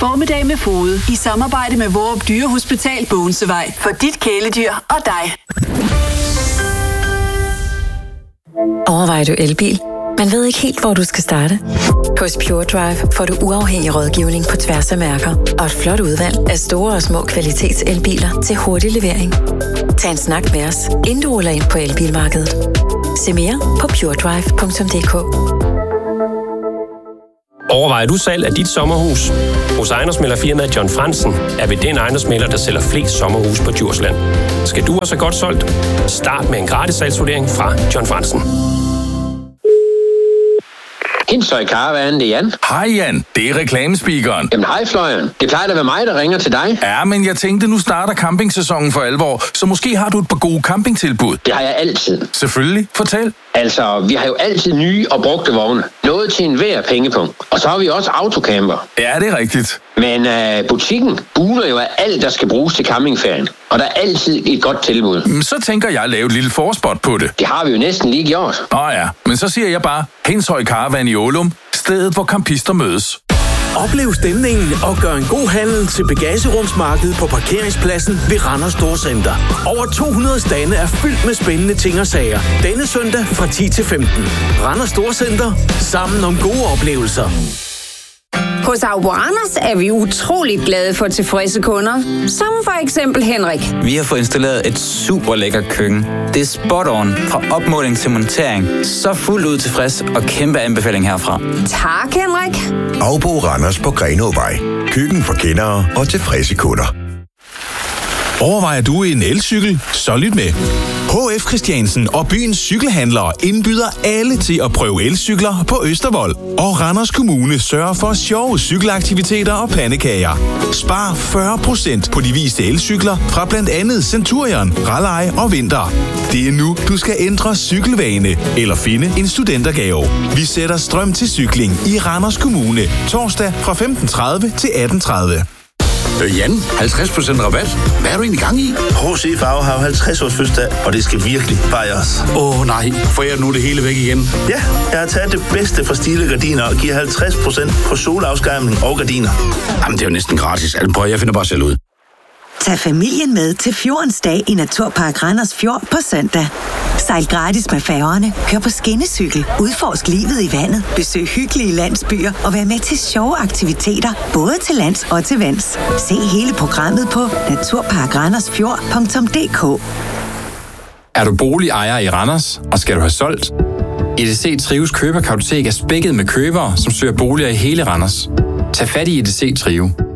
Formiddag med Fode i samarbejde med Vorup Dyrehospital Bogense-vej. For dit kæledyr og dig. Overvejer du elbil? Man ved ikke helt, hvor du skal starte. Hos PureDrive får du uafhængig rådgivning på tværs af mærker og et flot udvalg af store og små kvalitetselbiler til hurtig levering. Tag en snak med os, inden du ruller ind på elbilmarkedet. Se mere på puredrive.dk. Overvejer du salg af dit sommerhus? Hos ejendomsmæglerfirmaet John Fransen er vi den ejendomsmægler, der sælger flest sommerhus på Djursland. Skal du også have godt solgt? Start med en gratis salgsvurdering fra John Fransen. Hindstøj Caravan, det er Jan. Hej Jan, det er reklamespeakeren. Jamen hej Fløjen, det plejer da at være mig, der ringer til dig. Ja, men jeg tænkte, nu starter campingsæsonen for alvor, så måske har du et par gode campingtilbud. Det har jeg altid. Selvfølgelig, fortæl. Altså, vi har jo altid nye og brugte vogne. Noget til enhver pengepunkt. Og så har vi også autocamper. Ja, det er rigtigt. Men butikken buner jo af alt, der skal bruges til campingferien. Og der er altid et godt tilbud. Så tænker jeg at lave et lille forspot på det. Det har vi jo næsten lige gjort. Ja, men så siger jeg bare, Hindshøj Caravan i Ålum, stedet hvor campister mødes. Oplev stemningen og gør en god handel til bagagerumsmarkedet på parkeringspladsen ved Randers Storcenter. Over 200 stande er fyldt med spændende ting og sager. Denne søndag fra 10 til 15. Randers Storcenter. Sammen om gode oplevelser. Hos Aubo Randers er vi utroligt glade for tilfredse kunder, som for eksempel Henrik. Vi har fået installeret et super lækkert køkken. Det er spot on fra opmåling til montering. Så fuldt ud tilfreds og kæmpe anbefaling herfra. Tak, Henrik. Aubo Randers på Grenåvej. Køkken for kendere og tilfredse kunder. Overvejer du en elcykel? Så lyt med. HF Christiansen og byens cykelhandlere indbyder alle til at prøve elcykler på Østervold. Og Randers Kommune sørger for sjove cykelaktiviteter og pandekager. Spar 40% på de viste elcykler fra blandt andet Centurion, Raleigh og Vinter. Det er nu, du skal ændre cykelvane eller finde en studentergave. Vi sætter strøm til cykling i Randers Kommune. Torsdag fra 15:30 til 18:30. Jan, 50% rabat. Hvad er du egentlig gang i? HC Farve har 50 års fødselsdag, og det skal virkelig fejres. Nej, får jeg nu det hele væk igen? Ja, jeg har taget det bedste fra Stile Gardiner og giver 50% på solafskærmning og gardiner. Jamen, det er jo næsten gratis. Prøv, jeg finder bare selv ud. Tag familien med til Fjordens Dag i Naturpark Randers Fjord på søndag. Sejl gratis med færgerne, kør på skinnecykel, udforsk livet i vandet, besøg hyggelige landsbyer og vær med til sjove aktiviteter, både til lands og til vands. Se hele programmet på naturparkrandersfjord.dk. Er du boligejer i Randers, og skal du have solgt? EDC Trives Køberkartotek er spækket med købere, som søger boliger i hele Randers. Tag fat i EDC Trive.